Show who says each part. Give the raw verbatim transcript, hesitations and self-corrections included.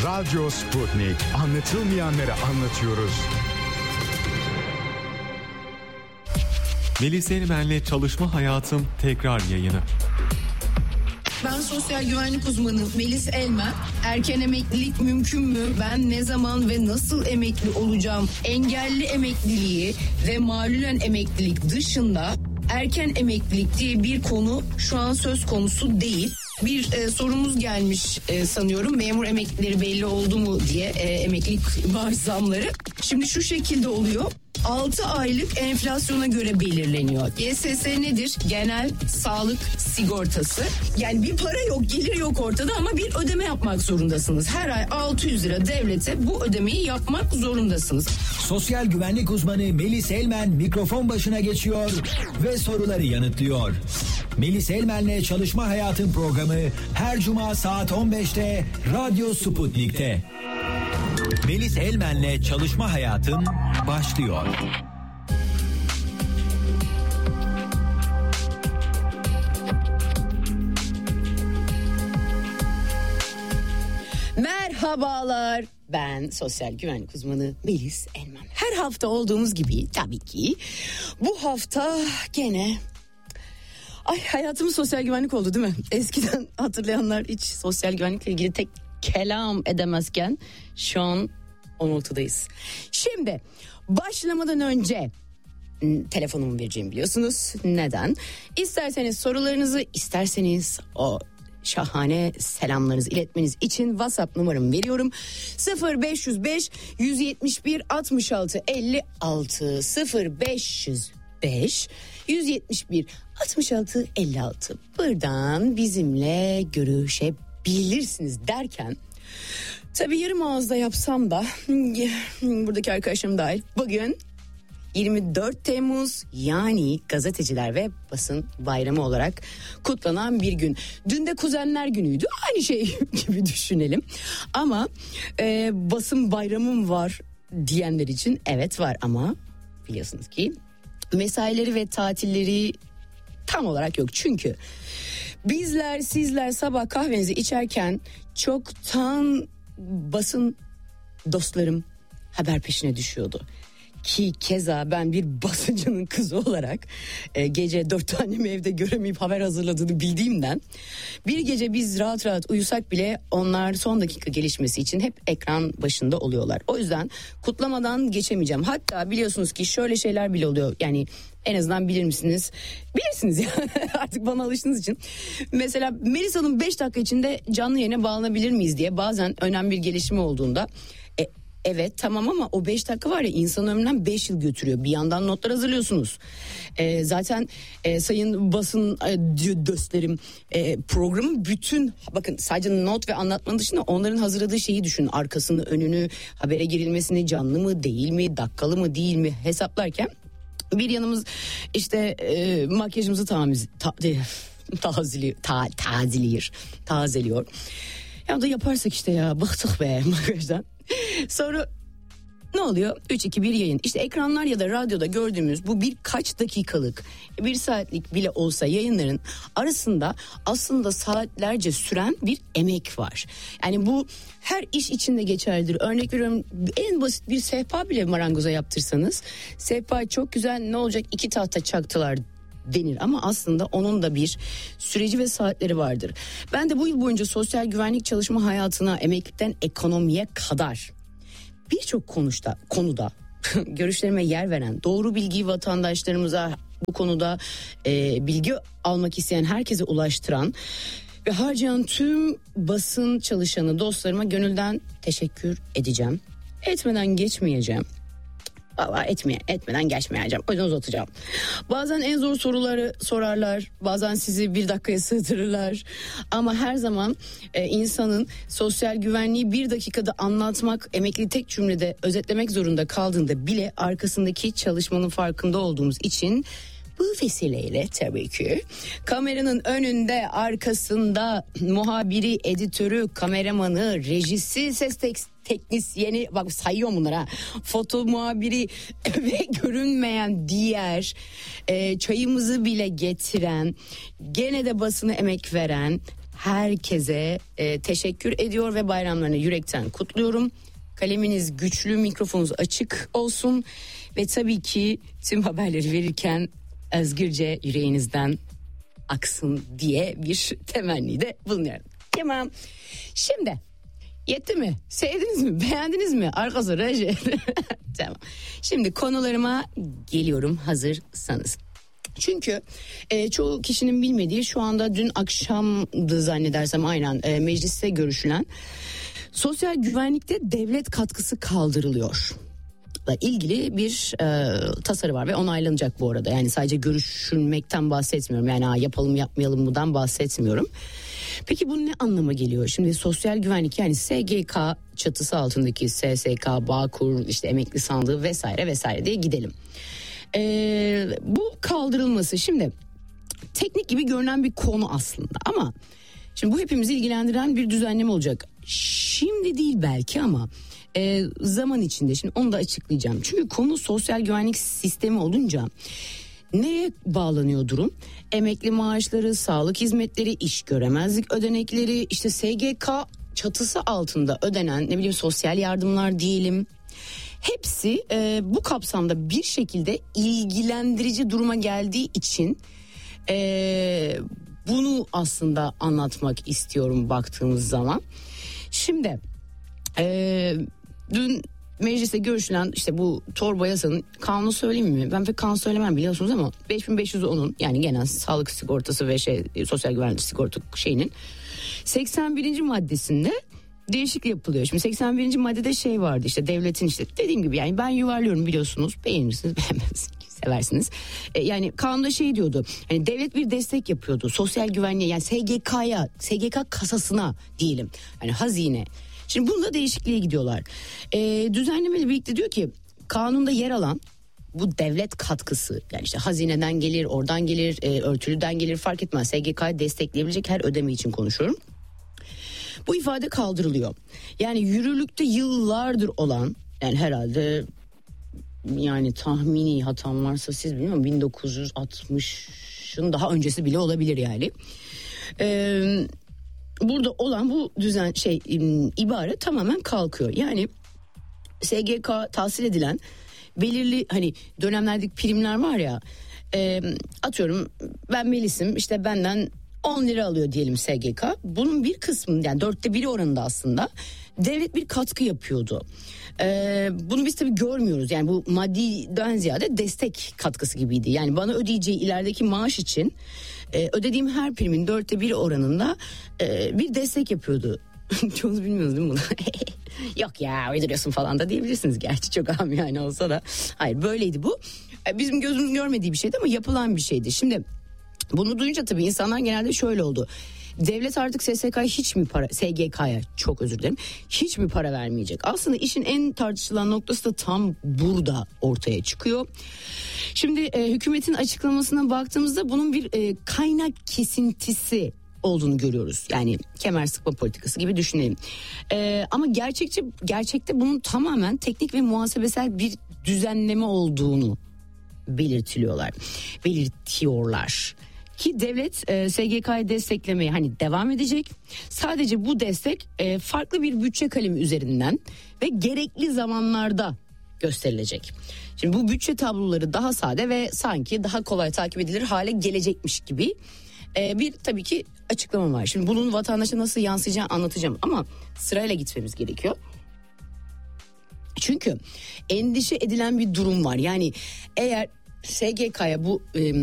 Speaker 1: Radyo Sputnik. Anlatılmayanları anlatıyoruz.
Speaker 2: Melis Elmen'le Çalışma Hayatım tekrar yayını.
Speaker 3: Ben sosyal güvenlik uzmanı Melis Elmen. Erken emeklilik mümkün mü? Ben ne zaman ve nasıl emekli olacağım? Engelli emekliliği ve malulen emeklilik dışında erken emeklilik diye bir konu şu an söz konusu değil. Bir e, sorumuz gelmiş e, sanıyorum. Memur emeklileri belli oldu mu diye e, emeklilik var zamları. Şimdi şu şekilde oluyor. altı aylık enflasyona göre belirleniyor. G S S nedir? Genel Sağlık Sigortası. Yani bir para yok, gelir yok ortada ama bir ödeme yapmak zorundasınız. Her ay altı yüz lira devlete bu ödemeyi yapmak zorundasınız.
Speaker 4: Sosyal güvenlik uzmanı Melis Elmen mikrofon başına geçiyor ve soruları yanıtlıyor. Melis Elmen'le Çalışma Hayatım programı her cuma saat on beşte Radyo Sputnik'te. Melis Elmen'le Çalışma Hayatım başlıyor.
Speaker 3: Merhabalar. Ben sosyal güvenlik uzmanı Melis Elmen. Her hafta olduğumuz gibi tabii ki bu hafta gene... Ay hayatımız sosyal güvenlik oldu değil mi? Eskiden hatırlayanlar hiç sosyal güvenlikle ilgili tek kelam edemezken şu an o noktadayız. Şimdi başlamadan önce telefonumu vereceğim biliyorsunuz. Neden? İsterseniz sorularınızı, isterseniz o şahane selamlarınızı iletmeniz için WhatsApp numaramı veriyorum. sıfır beş yüz beş yüz yetmiş bir altmış altı elli altı sıfır beş yüz beş yüz yetmiş bir altmış altı elli altı. Buradan bizimle görüşebilirsiniz derken tabii yarım ağızda yapsam da buradaki arkadaşlarım dahil bugün yirmi dört Temmuz yani gazeteciler ve basın bayramı olarak kutlanan bir gün. Dün de kuzenler günüydü, aynı şey gibi düşünelim. Ama e, basın bayramım var diyenler için evet var ama biliyorsunuz ki mesaileri ve tatilleri tam olarak yok. Çünkü bizler sizler sabah kahvenizi içerken çoktan basın dostlarım haber peşine düşüyordu. Ki keza ben bir basıncının kızı olarak e, gece dört annemi evde göremeyip haber hazırladığını bildiğimden bir gece biz rahat rahat uyusak bile onlar son dakika gelişmesi için hep ekran başında oluyorlar. O yüzden kutlamadan geçemeyeceğim. Hatta biliyorsunuz ki şöyle şeyler bile oluyor. Yani en azından bilir misiniz? Bilirsiniz ya artık bana alıştığınız için. Mesela Melis Hanım beş dakika içinde canlı yayına bağlanabilir miyiz diye bazen önemli bir gelişme olduğunda... E, Evet tamam ama o beş dakika var ya insan ömründen beş yıl götürüyor. Bir yandan notlar hazırlıyorsunuz. Ee, zaten e, sayın basın e, dostlarım e, programın bütün bakın sadece not ve anlatmanın dışında onların hazırladığı şeyi düşünün. Arkasını, önünü, habere girilmesini, canlı mı değil mi, dakikalı mı değil mi hesaplarken bir yanımız işte e, makyajımızı tamiz, ta, tazeliyor, ta, tazeliyor, tazeliyor. Ya da yaparsak işte ya bıktık be makyajdan. Sonra ne oluyor? üç iki bir yayın. İşte ekranlar ya da radyoda gördüğümüz bu birkaç dakikalık, bir saatlik bile olsa yayınların arasında aslında saatlerce süren bir emek var. Yani bu her iş içinde geçerlidir. Örnek veriyorum en basit bir sehpa bile marangoza yaptırsanız sehpa çok güzel ne olacak iki tahta çaktılar denir ama aslında onun da bir süreci ve saatleri vardır. Ben de bu yıl boyunca sosyal güvenlik çalışma hayatına, emeklilikten ekonomiye kadar birçok konuda, konuda görüşlerime yer veren, doğru bilgiyi vatandaşlarımıza bu konuda e, bilgi almak isteyen herkese ulaştıran ve harcayan tüm basın çalışanı dostlarıma gönülden teşekkür edeceğim. Etmeden geçmeyeceğim. Valla etmeye, etmeden geçmeyeceğim. O yüzden uzatacağım. Bazen en zor soruları sorarlar. Bazen sizi bir dakikaya sığdırırlar. Ama her zaman e, insanın sosyal güvenliği bir dakikada anlatmak, emekli tek cümlede özetlemek zorunda kaldığında bile arkasındaki çalışmanın farkında olduğumuz için bu vesileyle tabii ki kameranın önünde, arkasında muhabiri, editörü, kameramanı, rejisi, ses tekst teknisyeni, bak sayıyorum bunları ha, foto muhabiri ve görünmeyen diğer e, çayımızı bile getiren, gene de basına emek veren herkese e, teşekkür ediyor ve bayramlarını yürekten kutluyorum. Kaleminiz güçlü, mikrofonunuz açık olsun ve tabii ki tüm haberleri verirken özgürce yüreğinizden aksın diye bir temennide bulunuyorum. Tamam. Şimdi yetti mi? Sevdiniz mi? Beğendiniz mi? Arkası reji. Tamam. Şimdi konularıma geliyorum hazırsanız. Çünkü e, çoğu kişinin bilmediği, şu anda dün akşamdı zannedersem aynen e, mecliste görüşülen sosyal güvenlikte devlet katkısı kaldırılıyor ilgili bir e, tasarı var ve onaylanacak bu arada. Yani sadece görüşülmekten bahsetmiyorum. Yani ha, yapalım yapmayalım bundan bahsetmiyorum. Peki bu ne anlama geliyor? Şimdi sosyal güvenlik, yani S G K çatısı altındaki S S K, Bağkur, işte emekli sandığı vesaire vesaire diye gidelim. E, bu kaldırılması şimdi teknik gibi görünen bir konu aslında ama şimdi bu hepimizi ilgilendiren bir düzenleme olacak. Şimdi değil belki ama e, zaman içinde, şimdi onu da açıklayacağım. Çünkü konu sosyal güvenlik sistemi olunca neye bağlanıyor durum? Emekli maaşları, sağlık hizmetleri, iş göremezlik ödenekleri, işte S G K çatısı altında ödenen ne bileyim sosyal yardımlar diyelim. Hepsi e, bu kapsamda bir şekilde ilgilendirici duruma geldiği için e, bunu aslında anlatmak istiyorum baktığımız zaman. Şimdi e, dün mecliste görüşülen işte bu torba yasanın, kanunu söyleyeyim mi? Ben pek kanun söylemem biliyorsunuz ama beş bin beş yüz onun yani genel sağlık sigortası ve şey sosyal güvenlik sigorta şeyinin seksen birinci maddesinde değişiklik yapılıyor. Şimdi seksen birinci maddede şey vardı, işte devletin, işte dediğim gibi yani ben yuvarlıyorum biliyorsunuz, beğenirsiniz beğenmezsiniz seversiniz. E, yani kanunda şey diyordu, hani devlet bir destek yapıyordu sosyal güvenliğe, yani S G K'ya, S G K kasasına diyelim, hani hazine. Şimdi bunda değişikliğe gidiyorlar. E, düzenlemeyle birlikte diyor ki kanunda yer alan bu devlet katkısı, yani işte hazineden gelir, oradan gelir, e, örtülüden gelir, fark etmez, S G K'yı destekleyebilecek her ödeme için konuşuyorum. Bu ifade kaldırılıyor. Yani yürürlükte yıllardır olan, yani herhalde yani tahmini hatam varsa siz bilmiyorum, bin dokuz yüz altmışın daha öncesi bile olabilir yani. Ee, burada olan bu düzen şey ibare tamamen kalkıyor. Yani S G K tahsil edilen belirli hani dönemlerdeki primler var ya, e, atıyorum ben Melis'im, işte benden on lira alıyor diyelim S G K. Bunun bir kısmı, yani dörtte biri oranında aslında devlet bir katkı yapıyordu. Ee, bunu biz tabii görmüyoruz. Yani bu maddiden ziyade destek katkısı gibiydi. Yani bana ödeyeceği ilerideki maaş için e, ödediğim her primin dörtte biri oranında e, bir destek yapıyordu. Çoğunuz bilmiyoruz değil mi bunu? Yok ya uyduruyorsun falan da diyebilirsiniz. Gerçi çok am yani olsa da. Hayır, böyleydi bu. Bizim gözümüzün görmediği bir şeydi ama yapılan bir şeydi. Şimdi bunu duyunca tabii insanlar genelde şöyle oldu. Devlet artık S S K'ya hiç mi para, S G K'ya çok özür dilerim, hiç mi para vermeyecek? Aslında işin en tartışılan noktası da tam burada ortaya çıkıyor. Şimdi e, hükümetin açıklamasına baktığımızda bunun bir e, kaynak kesintisi olduğunu görüyoruz. Yani kemer sıkma politikası gibi düşünelim. E, ama gerçekçi gerçekte bunun tamamen teknik ve muhasebesel bir düzenleme olduğunu belirtiliyorlar. Belirtiyorlar. Ki devlet e, S G K'yı desteklemeye hani devam edecek. Sadece bu destek e, farklı bir bütçe kalemi üzerinden ve gerekli zamanlarda gösterilecek. Şimdi bu bütçe tabloları daha sade ve sanki daha kolay takip edilir hale gelecekmiş gibi e, bir tabii ki açıklama var. Şimdi bunun vatandaşa nasıl yansıyacağını anlatacağım ama sırayla gitmemiz gerekiyor. Çünkü endişe edilen bir durum var. Yani eğer S G K'ya bu e,